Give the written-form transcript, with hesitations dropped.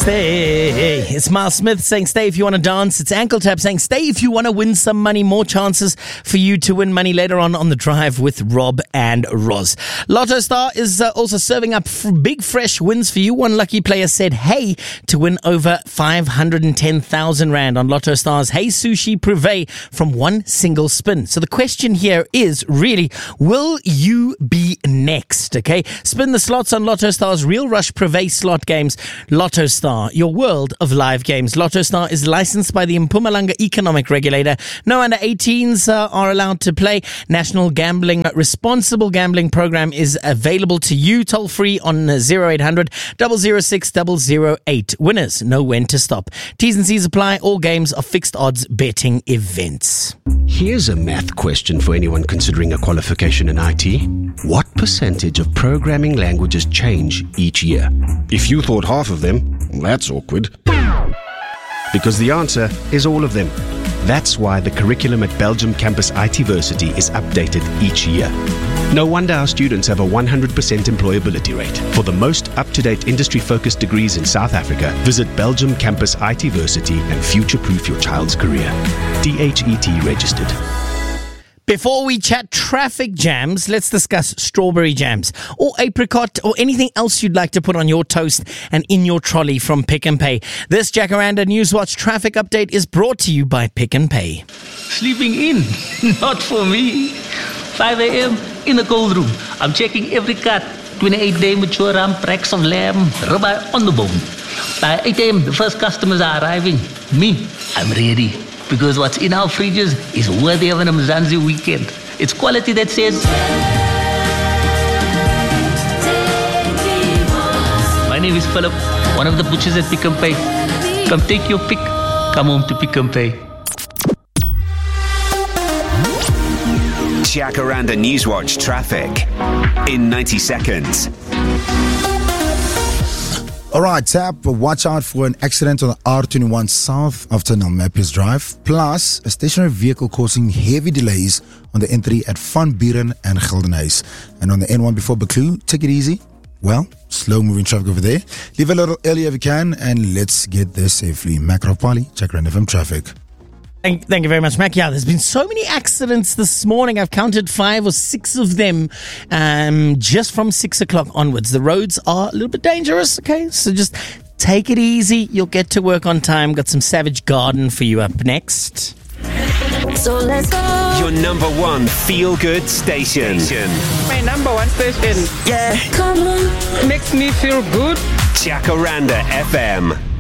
Stay. It's Miles Smith saying stay if you want to dance. It's Ankle Tap saying stay if you want to win some money. More chances for you to win money later on the drive with Rob and Roz. Lotto Star is also serving up big fresh wins for you. One lucky player said hey to win over 510,000 Rand on Lotto Star's Hey Sushi Privé from one single spin. So the question here is really, will you be next? Okay, spin the slots on Lotto Star's Real Rush Privé slot games. Lotto Star, your world of live games. Lotto Star is licensed by the Mpumalanga Economic Regulator. No under 18s are allowed to play. National Gambling Responsible Gambling Program is available to you toll free on 0800 006 008. Winners know when to stop. T's and C's apply. All games are fixed odds betting events. Here's a math question for anyone considering a qualification in IT. What percentage of programming languages change each year? If you thought half of them, that's awkward. Because the answer is all of them. That's why the curriculum at Belgium Campus ITversity is updated each year. No wonder our students have a 100% employability rate. For the most up-to-date industry-focused degrees in South Africa, visit Belgium Campus ITversity and future-proof your child's career. DHET registered. Before we chat traffic jams, let's discuss strawberry jams or apricot or anything else you'd like to put on your toast and in your trolley from Pick n Pay. This Jacaranda Newswatch traffic update is brought to you by Pick n Pay. Sleeping in? Not for me. 5 a.m. in the cold room. I'm checking every cut. 28-day mature ram, tracks of lamb, ribeye on the bone. By 8 a.m. the first customers are arriving. Me, I'm ready. Because what's in our fridges is worthy of an Mzansi weekend. It's quality that says... My name is Philip, one of the butchers at Pick n Pay. Come take your pick. Come home to Pick n Pay. Jacaranda Newswatch traffic in 90 seconds. Alright, Tap, watch out for an accident on the R21 south of Nalmepius Drive, plus a stationary vehicle causing heavy delays on the N3 at Van Buren and Geldenhuis. And on the N1 before Baku, take it easy. Well, slow moving traffic over there. Leave a little earlier if you can, and let's get there safely. Macro Pali, Jacaranda FM traffic. Thank you very much, Mac. Yeah, there's been so many accidents this morning. I've counted 5 or 6 of them just from 6 o'clock onwards. The roads are a little bit dangerous, okay? So just take it easy. You'll get to work on time. Got some Savage Garden for you up next. So let's go. Your number one feel-good station. My number one station. Yeah. Come on. Makes me feel good. Jacaranda FM.